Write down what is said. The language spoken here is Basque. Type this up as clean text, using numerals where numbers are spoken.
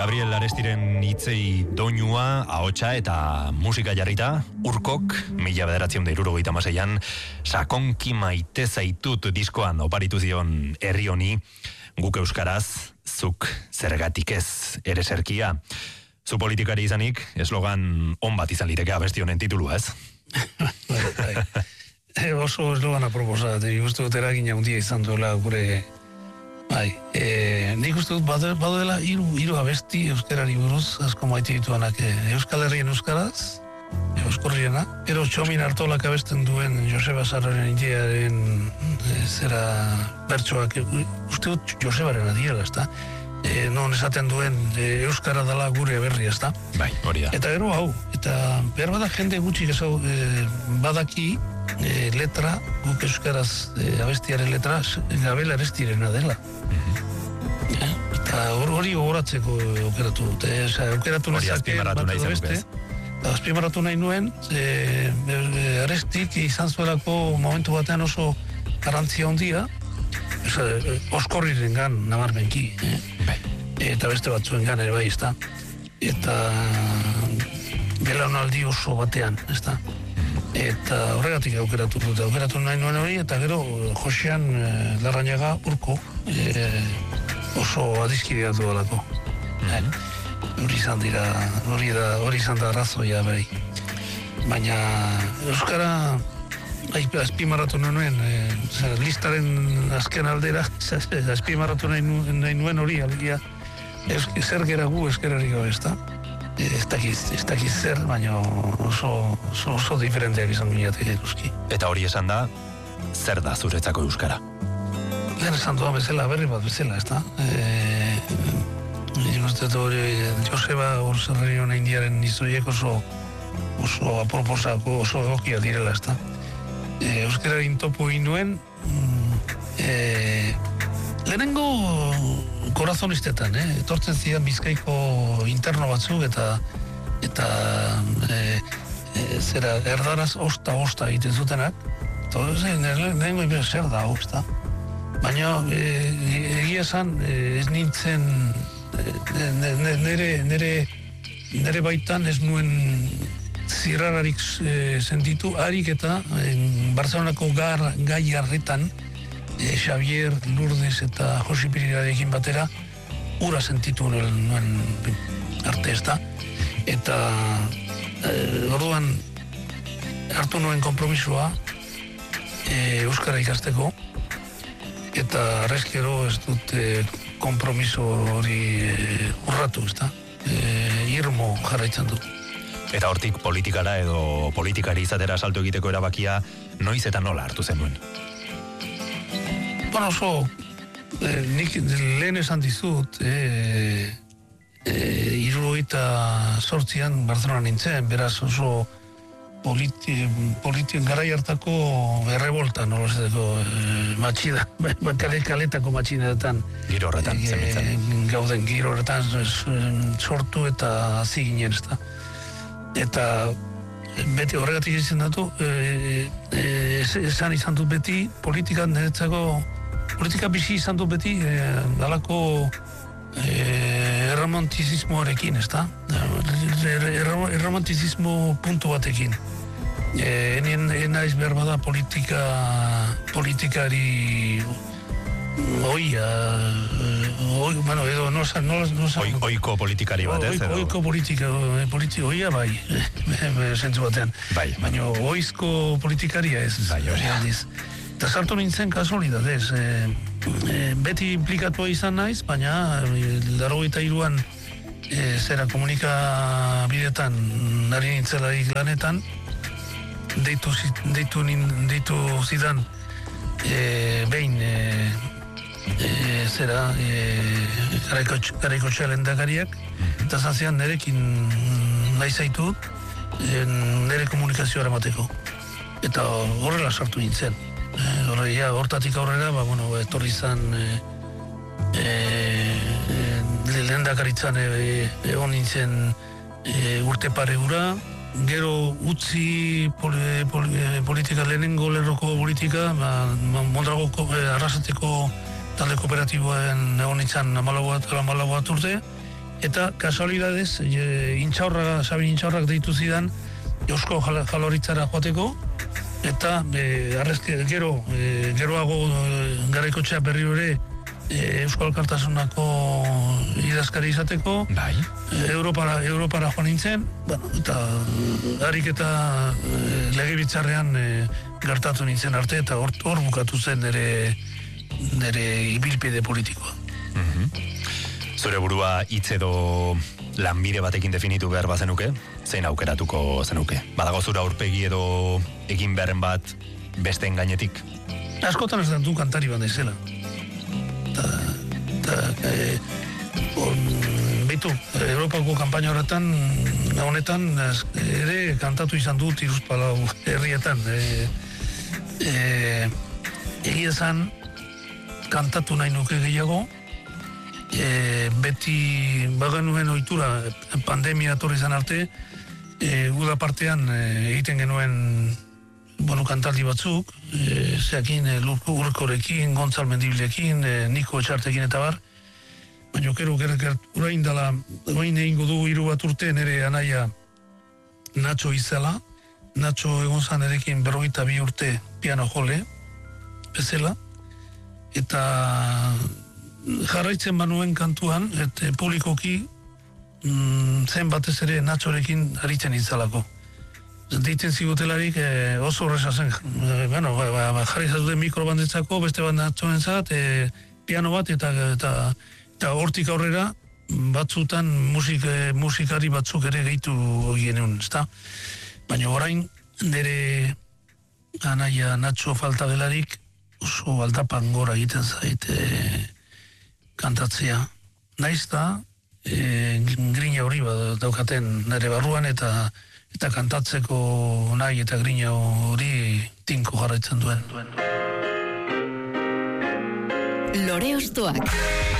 Gabriel Arestiren hitzei doinua, ahotsa eta musika jarrita, Urkok, 1976an, Sakonki maite zaitut diskoan oparitu zion herri honi, guk euskaraz, zuk zergatik ez ere zerkia. Zu politikari izanik, eslogan on bat izan liteke abesti honen titulua, ez? Oso eslogan aproposa, uste dut eragin handia izan duela gure. Nik uste dut baduela hiru abesti euskarari buruz asko maite dituanak Euskal Herrien euskaraz, Euskorriena, gero Txomin Artolak abesten duen Joseba Sarraren idearen zera bertsoak, uste dut Josebaren direla, ezta? Non esaten duen euskara dela gure berri, ezta? Bai, hori da. Eta gero hau, eta behar badak jende gutxik badaki letra, guk euskaraz abestiaren letra, Gabriel Arestirena dela. Eta hori gogoratzeko aukeratu dute. Aukeratu nezake bat edo beste. Azpimarratu nahi nuen, Arestik izan zuelako momentu batean oso garrantzia handia, Oskorriren gan nabarmenki, eta beste batzuen gan ere bai, ezta? Eta belaunaldi oso batean, ezta? Eta horregatik aukeratu nahi nuen hori, eta gero Josean Larrañaga Urko oso adizkideatu dalako. Hori izan da arrazoia bai. Baina Euskara azpimarratu nuen, listaren azken aldera azpimarratu nahi nuen hori, alegia zer gera gu eskerari gabe, ezta? Ez dakiz zer, baina oso diferenteak izan gineatek eguzki. Eta hori esan da, zer da zuretzako euskara? Lehen esan duan bezala, berri bat bezala, ezta? Nik hori Joseba Orzerrerion indiaren izoiek oso aproposako, oso egokia direla, ezta? Euskararen topo inuen, lehenengo korazonistetan, etortzen zidan Bizkaiko interno batzuk eta zera erdaraz osta egiten zutenak, lehenengo ibe zer da, ezta? Baina egia esan ez nintzen nere baitan ez nuen zirrararik sentitu, harik eta Barcelonako gai harretan Xavier Lourdes eta Josi Pirirarekin batera ura sentitu nuen arte, ezta? Eta orduan hartu nuen konpromisoa euskara ikasteko, eta arrezkero ez dut konpromiso hori urratu, ezta? Irmo jarraitzen dut. Eta hortik politikara edo politikari izatera salto egiteko erabakia noiz eta nola hartu zenuen? Oso, nik lehen esan dizut, 78an Barcelona nintzen, beraz oso garai hartako errebolta, matxida, kaletako matxidetan. Giro horretan, zemitzen. Gauden giro horretan sortu eta hazi ginen, ezta. Eta beti horregatik izan datu, esan izan dut beti, politikan niretzako, politika bizi izan dut beti, dalako erromantizismoarekin, ezta? Erromantizismo puntu batekin. Enaiz behar bada politikari edo oiko politikari bat, ez? Oiko oia bai, zentzu batean. Baina oizko politikaria ez. Eta sartu nintzen kasualitatez. Beti implikatua izan naiz, baina 83an zera komunikabidetan nari nintzelarik lanetan, deitu zidan behin garaiko txalendakariak, eta zazean nerekin nahi zaitut nere komunikazioa eramateko. Eta horrela sartu nintzen. Hortatik aurrera, etorri izan lehendakaritzan egon nintzen urte pare gura, gero utzi politika, lehenengo lerroko politika, Mondragoko arrasateko talde kooperatiboen egon nintzen 14 urte, Eta kasualidadez, Sabin Intxaurrak deitu zidan Eusko Jaurlaritzara joateko, eta geroago Garaikoetxea berriro ere Eusko Alkartasunako idazkari izateko, bai. Europara joan nintzen, eta harik eta legebiltzarrean gertatu nintzen arte, eta hor bukatu zen nire ibilbide politikoa. Zure burua hitz edo lanbide batekin definitu behar bazenuke, zein aukeratuko zenuke? Badago zura aurpegi edo egin beharren bat besteen gainetik? Askotan ez du kantari bat naizela. Bitu, Europako kanpaina horretan, honetan, ere kantatu izan dut Hiruzpalau herrietan. Egia esan, kantatu nahi nuke gehiago, beti bagenuen ohitura pandemia etorri izan arte, uda partean egiten genuen kantaldi batzuk, zeakin Urkorekin, Gontzal Mendibilekin, Niko Etxartekin eta bar, baina orain egingo du 3 bat urte nire anaia Nacho izela. Nacho egon zan erekin 42 urte piano jole, bezala, eta jarraitzen banuen kantuan, eta publikoki zen batez ere Nachorekin aritzen izalako. Deitzen zigutelarik oso horreza zen. Jarri zazuten mikrobandetzako, beste bat Nachoren zat, piano bat, eta hortik aurrera, batzutan musikari batzuk ere gehitu genuen, ezta? Baina orain, nire anaia Nacho falta delarik, oso aldapan gora egiten zait kantatzea. Naiz da, grina hori daukaten nire barruan, eta kantatzeko nahi eta grina hori tinko jarraitzen duen. Lore Ostoak.